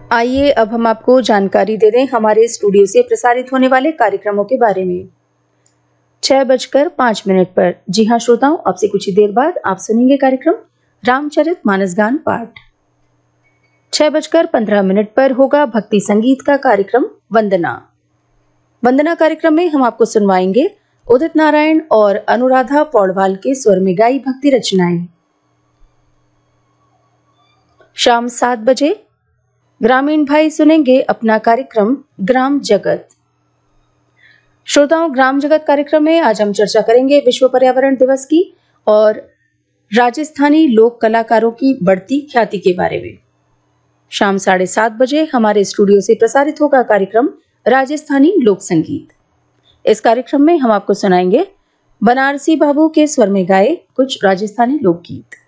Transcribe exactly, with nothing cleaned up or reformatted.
आइए अब हम आपको जानकारी दे दें हमारे स्टूडियो से प्रसारित होने वाले कार्यक्रमों के बारे में। छह बजकर पांच मिनट पर, जी हाँ श्रोताओं, अब से कुछ ही देर बाद आप सुनेंगे कार्यक्रम रामचरित मानसगान पाठ। छह बजकर पंद्रह मिनट पर होगा भक्ति संगीत का कार्यक्रम वंदना। वंदना कार्यक्रम में हम आपको सुनवाएंगे उदित नारायण और अनुराधा पौडवाल के स्वर में गाई भक्ति रचनाएं। शाम सात बजे ग्रामीण भाई सुनेंगे अपना कार्यक्रम ग्राम जगत। श्रोताओं, ग्राम जगत कार्यक्रम में आज हम चर्चा करेंगे विश्व पर्यावरण दिवस की और राजस्थानी लोक कलाकारों की बढ़ती ख्याति के बारे में। शाम साढ़े सात बजे हमारे स्टूडियो से प्रसारित होगा कार्यक्रम राजस्थानी लोक संगीत। इस कार्यक्रम में हम आपको सुनाएंगे बनारसी बाबू के स्वर में गाए कुछ राजस्थानी लोकगीत।